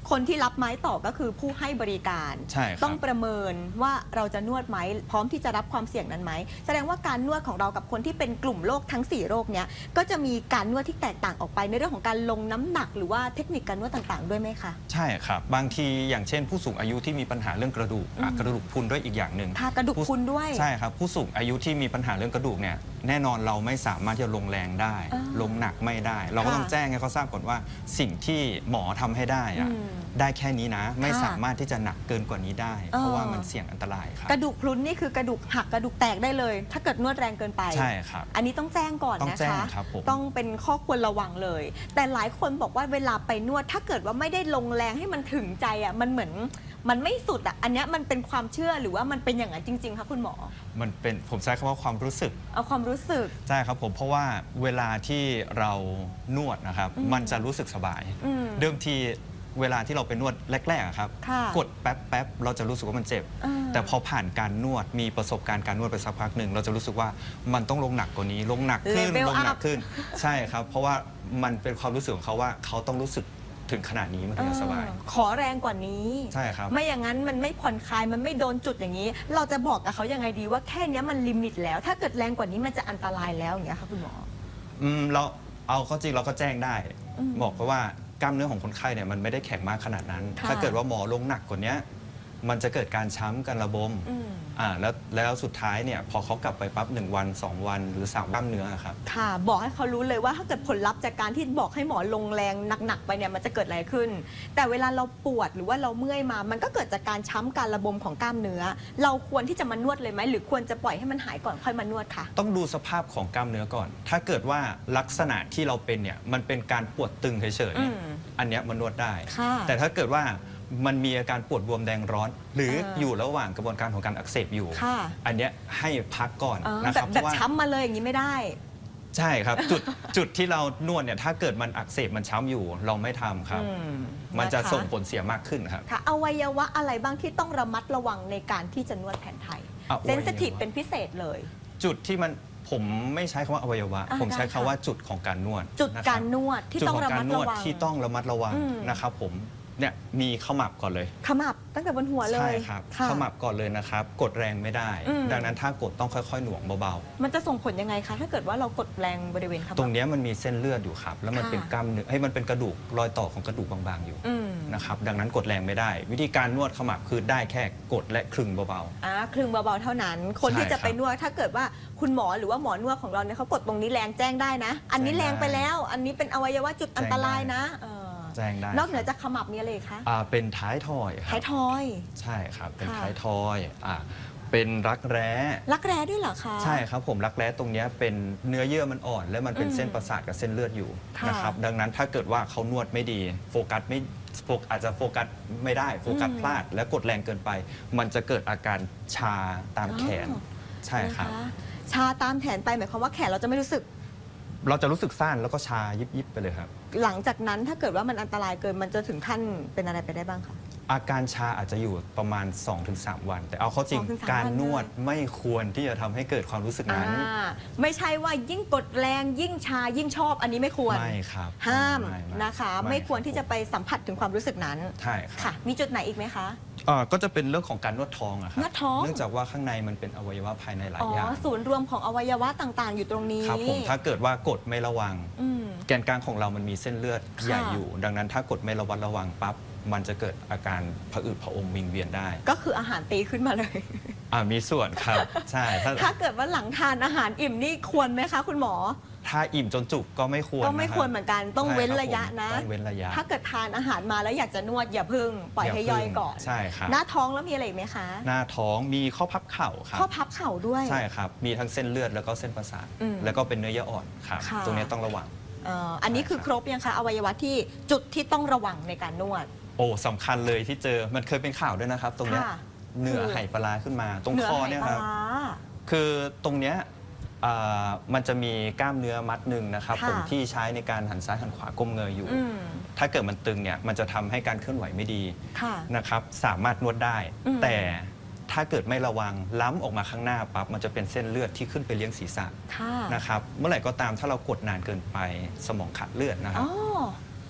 คนที่รับไม้ต่อก็คือผู้ให้บริการต้องประเมินว่าเราจะนวดไหมพร้อมที่จะรับความเสี่ยงนั้นไหมแสดงว่าการนวดของเรากับคนที่เป็นกลุ่มโรคทั้ง4โรคเนี้ยก็จะมีการนวดที่แตกต่างออกไปในเรื่องของการลงน้ำหนักหรือว่าเทคนิคการนวดต่างๆด้วยไหมคะใช่ครับบางทีอย่างเช่นผู้สูงอายุที่มีปัญหาเรื่องกระดูกพรุนด้วยอีกอย่างหนึ่งกระดูกพรุนด้วยใช่ครับผู้สูงอายุที่มีปัญหาเรื่องกระดูกเนี่ยแน่นอนเราไม่สามารถที่จะลงแรงได้ลงหนักไม่ได้เราก็ต้องแจ้งให้เขาทราบก่อนว่าสิ่งที่หมอทำให้ได้ได้แค่นี้นะไม่สามารถที่จะหนักเกินกว่านี้ได้เพราะว่ามันเสี่ยงอันตรายครับกระดูกพรุนนี่คือกระดูกหักกระดูกแตกได้เลยถ้าเกิดนวดแรงเกินไปใช่ครับอันนี้ต้องแจ้งก่อนนะคะต้องเป็นข้อควรระวังเลยแต่หลายคนบอกว่าเวลาไปนวดถ้าเกิดว่าไม่ได้ลงแรงให้มันถึงใจมันเหมือนมันไม่สุดอันนี้มันเป็นความเชื่อหรือว่ามันเป็นอย่างนั้นจริงๆคะคุณหมอมันเป็นผมใช้คำว่าความรู้สึกเอาความรู้สึกใช่ครับผมเพราะว่าเวลาที่เรานวดนะครับมันจะรู้สึกสบายเดิมทีเวลาที่เราไปนวดแรกๆครับกดแป๊บเราจะรู้สึกว่ามันเจ็บแต่พอผ่านการนวดมีประสบการณ์การนวดไปสักพักหนึ่งเราจะรู้สึกว่ามันต้องลงหนักกว่านี้ลงหนักขึ้นลงหนักขึ้นใช่ครับเพราะว่ามันเป็นความรู้สึกของเขาว่าเขาต้องรู้สึกถึงขนาดนี้มันถึงจะสบายขอแรงกว่านี้ใช่ครับไม่อย่างนั้นมันไม่ผ่อนคลายมันไม่โดนจุดอย่างนี้เราจะบอกกับเขายังไงดีว่าแค่นี้มันลิมิตแล้วถ้าเกิดแรงกว่านี้มันจะอันตรายแล้วอย่างเงี้ยครับคุณหมอเราเอาข้อจริงเราก็แจ้งได้บอกเพราะว่ากล้ามเนื้อของคนไข้เนี่ยมันไม่ได้แข็งมากขนาดนั้นถ้าเกิดว่าหมอลงหนักกว่านี้มันจะเกิดการช้ำการระบมแล้วสุดท้ายเนี่ยพอเขากลับไปปั๊บ1 วัน 2 วันหรือ3กล้ามเนื้อครับค่ะบอกให้เขารู้เลยว่าถ้าเกิดผลลัพธ์จากการที่บอกให้หมอลงแรงหนักๆไปเนี่ยมันจะเกิดอะไรขึ้นแต่เวลาเราปวดหรือว่าเราเมื่อยมามันก็เกิดจากการช้ำการระบมของกล้ามเนื้อเราควรที่จะมานวดเลยไหมหรือควรจะปล่อยให้มันหายก่อนค่อยมานวดค่ะต้องดูสภาพของกล้ามเนื้อก่อนถ้าเกิดว่าลักษณะที่เราเป็นเนี่ยมันเป็นการปวดตึงเฉยๆอันนี้มันนวดได้แต่ถ้าเกิดว่ามันมีอาการปวดบวมแดงร้อนหรืออยู่ระหว่างกระบวนการของการอักเสบอยู่อันนี้ให้พักก่อนนะครับแบบช้ำมาเลยอย่างนี้ไม่ได้ใช่ครับจุดที่เรานวดเนี่ยถ้าเกิดมันอักเสบมันช้ำอยู่เราไม่ทำครับมันจะส่งผลเสียมากขึ้นครับอวัยวะอะไรบ้างที่ต้องระมัดระวังในการที่จะนวดแผนไทยเซนซิทีฟเป็นพิเศษเลยจุดที่มันผมไม่ใช้คำว่าอวัยวะผมใช้คำว่าจุดของการนวดจุดการนวดที่ต้องระมัดระวังนะครับผมเนี่ยมีขมับก่อนเลยขมับตั้งแต่บนหัวเลยใช่ครับขมับก่อนเลยนะครับกดแรงไม่ได้ดังนั้นถ้ากดต้องค่อยๆหน่วงเบาๆมันจะส่งผลยังไงคะถ้าเกิดว่าเรากดแรงบริเวณขมับตรงนี้มันมีเส้นเลือดอยู่ครับแล้วมันเป็นกล้ามเนื้อให้มันเป็นกระดูกรอยต่อของกระดูกบางๆอยู่นะครับดังนั้นกดแรงไม่ได้วิธีการนวดขมับคือได้แค่กดและคลึงเบาๆคลึงเบาๆเท่านั้นคนที่จะไปนวดถ้าเกิดว่าคุณหมอหรือว่าหมอนวดของเราเนี่ยเขากดตรงนี้แรงแจ้งได้นะอันนี้แรงไปแล้วอันนี้เป็นอวัยวะจุดอันตรายนะนอกเหนือจากขมับมีอะไรคะเป็นท้ายทอยท้ายทอยใช่ครับเป็นท้ายทอยเป็นรักแร้ด้วยเหรอคะใช่ครับผมรักแร้ตรงนี้เป็นเนื้อเยื่อมันอ่อนและมันเป็นเส้นประสาทกับเส้นเลือดอยู่นะครับดังนั้นถ้าเกิดว่าเขานวดไม่ดีอาจจะโฟกัสไม่ได้โฟกัสพลาดและกดแรงเกินไปมันจะเกิดอาการชาตามแขนใช่ครับชาตามแขนไปหมายความว่าแขนเราจะไม่รู้สึกเราจะรู้สึกสั้นแล้วก็ชายิบไปเลยครับหลังจากนั้นถ้าเกิดว่ามันอันตรายเกินมันจะถึงขั้นเป็นอะไรไปได้บ้างคะอาการชาอาจจะอยู่ประมาณ 2-3 วันแต่เอาเข้าจริงการนวดไม่ควรที่จะทำให้เกิดความรู้สึกนั้นไม่ใช่ว่ายิ่งกดแรงยิ่งชายิ่งชอบอันนี้ไม่ควรไม่ครับห้ามนะคะไม่ควรที่จะไปสัมผัสถึงความรู้สึกนั้นใช่ค่ะมีจุดไหนอีกไหมคะก็จะเป็นเรื่องของการนวดท้องครับเนื่องจากว่าข้างในมันเป็นอวัยวะภายในหลายอย่างศูนย์รวมของอวัยวะต่างๆอยู่ตรงนี้ครับผมถ้าเกิดว่ากดไม่ระวังแกนกลางของเรามันมีเส้นเลือดใหญ่อยู่ดังนั้นถ้ากดไม่ระวังปั๊บมันจะเกิดอาการผะอืดผะอมวิงเวียนได้ก็คืออาหารตีขึ้นมาเลยมีส่วนครับใช่ถ้าเกิดว่าหลังทานอาหารอิ่มนี่ควรไหมคะคุณหมอถ้าอิ่มจนจุกก็ไม่ควรเหมือนกันต้องเว้นระยะนะต้องเว้นระยะถ้าเกิดทานอาหารมาแล้วอยากจะนวดอย่าพึ่งปล่อยให้ย่อยก่อนใช่ครับหน้าท้องแล้วมีอะไรอีกไหมคะหน้าท้องมีข้อพับเข่าครับข้อพับเข่าด้วยใช่ครับมีทั้งเส้นเลือดแล้วก็เส้นประสาทแล้วก็เป็นเนื้อเยื่ออ่อนครับตรงนี้ต้องระวังอันนี้คือครบยังคะอวัยวะที่จุดที่ต้องระวังในการนวดสำคัญเลยที่เจอมันเคยเป็นข่าวด้วยนะครับตรงนี้เหนือไหปลาขึ้นมาตรงคอเนี่ยครับคือตรงเนี้ยมันจะมีกล้ามเนื้อมัดหนึ่งนะครับผมที่ใช้ในการหันซ้ายหันขวาก้มเงยอยู่ถ้าเกิดมันตึงเนี่ยมันจะทำให้การเคลื่อนไหวไม่ดีนะครับสามารถนวดได้แต่ถ้าเกิดไม่ระวังล้ำออกมาข้างหน้าปั๊บมันจะเป็นเส้นเลือดที่ขึ้นไปเลี้ยงศีรษะนะครับเมื่อไหร่ก็ตามถ้าเรากดนานเกินไปสมองขาดเลือดนะครับ